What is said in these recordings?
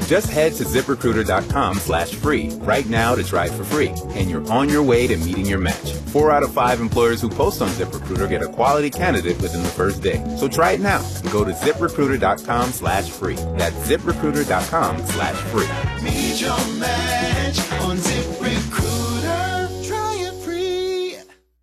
Just head to ZipRecruiter.com/free right now to try for free, and you're on your way to meeting your match. 4 out of 5 employers who post on ZipRecruiter get a quality candidate within the first day. So try it now. Go to ZipRecruiter.com/free. That's ZipRecruiter.com/free. Meet your match on ZipRecruiter. Try it free.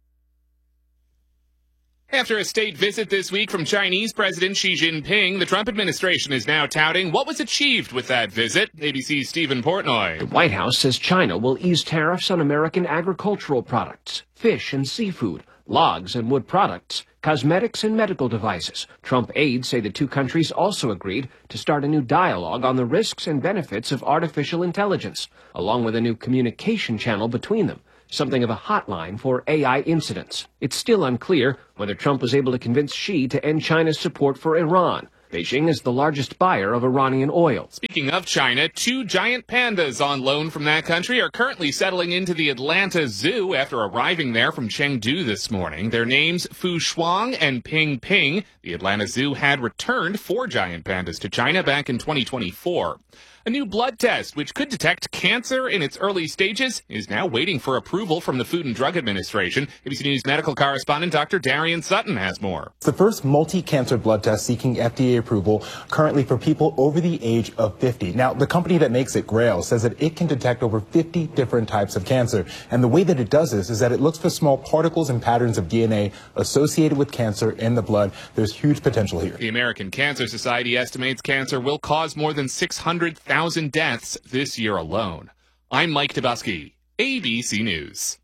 After a state visit this week from Chinese President Xi Jinping, the Trump administration is now touting what was achieved with that visit. ABC's Stephen Portnoy. The White House says China will ease tariffs on American agricultural products, fish and seafood, logs and wood products, cosmetics and medical devices. Trump aides say the two countries also agreed to start a new dialogue on the risks and benefits of artificial intelligence, along with a new communication channel between them, something of a hotline for AI incidents. It's still unclear whether Trump was able to convince Xi to end China's support for Iran. Beijing is the largest buyer of Iranian oil. Speaking of China, 2 giant pandas on loan from that country are currently settling into the Atlanta Zoo after arriving there from Chengdu this morning. Their names, Fu Shuang and Ping Ping. The Atlanta Zoo had returned 4 giant pandas to China back in 2024. A new blood test, which could detect cancer in its early stages, is now waiting for approval from the Food and Drug Administration. ABC News medical correspondent Dr. Darian Sutton has more. It's the first multi-cancer blood test seeking FDA approval currently for people over the age of 50. Now, the company that makes it, Grail, says that it can detect over 50 different types of cancer. And the way that it does this is that it looks for small particles and patterns of DNA associated with cancer in the blood. There's huge potential here. The American Cancer Society estimates cancer will cause more than 600,000 deaths this year alone. I'm Mike Tobuski, ABC News.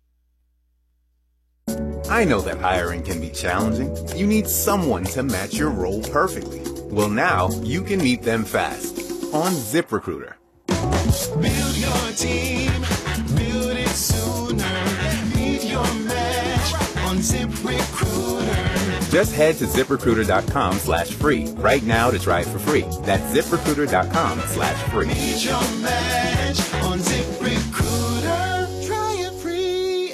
I know that hiring can be challenging. You need someone to match your role perfectly. Well, now you can meet them fast on ZipRecruiter. Build your team, build it sooner. Meet your match on ZipRecruiter. Just head to ZipRecruiter.com/free right now to try it for free. That's ZipRecruiter.com/free. Meet your match on ZipRecruiter. Try it free.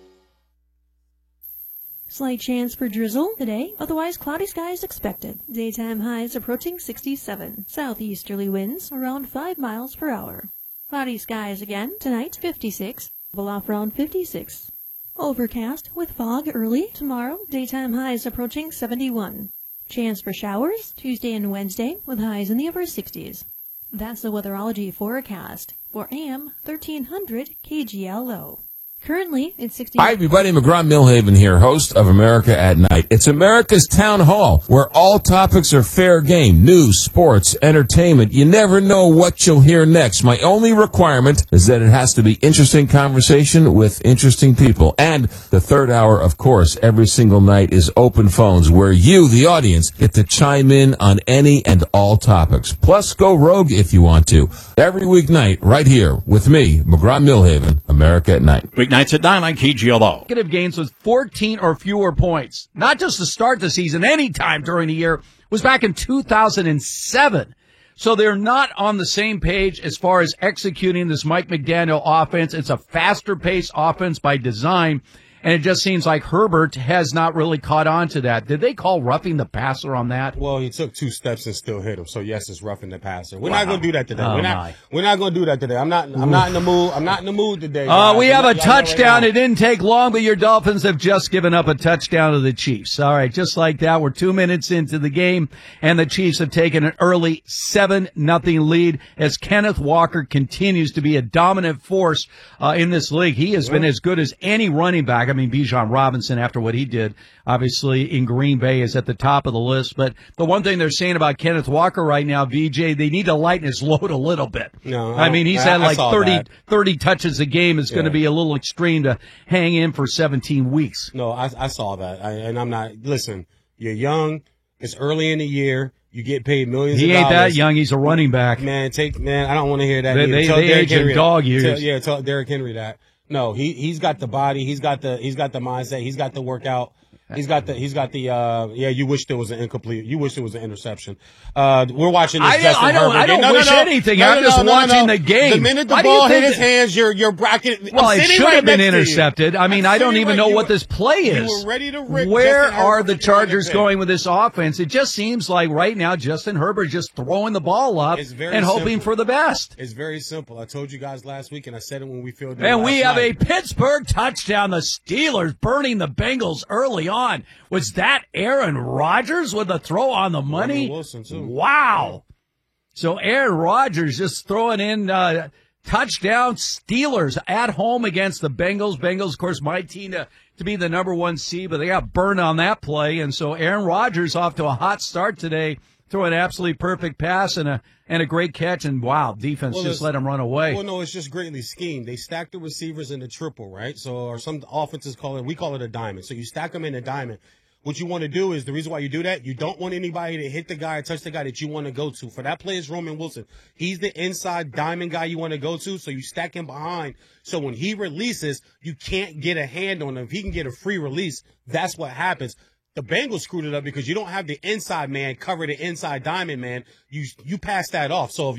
Slight chance for drizzle today, otherwise cloudy skies expected. Daytime highs approaching 67. Southeasterly winds around 5 miles per hour. Cloudy skies again tonight, 56. Will off around 56. Overcast with fog early tomorrow. Daytime highs approaching 71. Chance for showers Tuesday and Wednesday with highs in the upper 60s. That's the weatherology forecast for AM 1300 KGLO. Currently, it's 60. Hi, everybody. McGraw-Milhaven here, host of America at Night. It's America's Town Hall, where all topics are fair game. News, sports, entertainment. You never know what you'll hear next. My only requirement is that it has to be interesting conversation with interesting people. And the third hour, of course, every single night is open phones, where you, the audience, get to chime in on any and all topics. Plus, go rogue if you want to. Every weeknight, right here with me, McGraw-Milhaven, America at Night. Weeknights at 9 on KGLO. Consecutive games with 14 or fewer points, not just to start the season, any time during the year, was back in 2007. So they're not on the same page as far as executing this Mike McDaniel offense. It's a faster paced offense by design. And it just seems like Herbert has not really caught on to that. Did they call roughing the passer on that? Well, he took 2 steps and still hit him. So yes, it's roughing the passer. We're not going to do that today. Oh, we're not going to do that today. I'm not in the mood. I'm not in the mood today. We have a touchdown. It didn't take long, but your Dolphins have just given up a touchdown to the Chiefs. All right, just like that. We're 2 minutes into the game, and the Chiefs have taken an early 7-0 lead as Kenneth Walker continues to be a dominant force in this league. He has been as good as any running back. I mean, Bijan Robinson, after what he did, obviously in Green Bay, is at the top of the list. But the one thing they're saying about Kenneth Walker right now, VJ, they need to lighten his load a little bit. No, I mean, he's had like 30 touches a game. It's going to be a little extreme to hang in for 17 weeks. No, I saw that. And I'm not, listen, you're young. It's early in the year. You get paid millions of dollars. He ain't that young. He's a running back. Man, I don't want to hear that. They age in dog years. Tell Derrick Henry that. No, he's got the body, he's got the mindset, he's got the workout. He's got the you wish there was an incomplete. You wish there was an interception. We're watching this Justin Herbert. I don't wish anything. I'm just watching the game. The minute the ball hit his hands, you're bracket. Well, it should have been intercepted. I mean, I don't even know what this play is. You were ready to rip. Where are the Chargers going with this offense? It just seems like right now Justin Herbert just throwing the ball up and hoping for the best. It's very simple. I told you guys last week, and I said it when we fielded. And we have a Pittsburgh touchdown. The Steelers burning the Bengals early on. Was that Aaron Rodgers with a throw on the money? Wilson too. Wow. So Aaron Rodgers just throwing in touchdown. Steelers at home against the Bengals. Bengals, of course, my team to be the number 1 seed, but they got burned on that play. And so Aaron Rodgers off to a hot start today, throwing an absolutely perfect pass and a great catch. And wow, defense just let him run away. Well, no, it's just greatly schemed. They stack the receivers in the triple, right? So, or some offenses we call it a diamond. So you stack them in a diamond. What you want to do is, the reason why you do that, you don't want anybody to hit the guy or touch the guy that you want to go to. For that play is Roman Wilson. He's the inside diamond guy you want to go to, so you stack him behind. So when he releases, you can't get a hand on him. If he can get a free release, that's what happens. The Bengals screwed it up because you don't have the inside man cover the inside diamond man. You pass that off. So if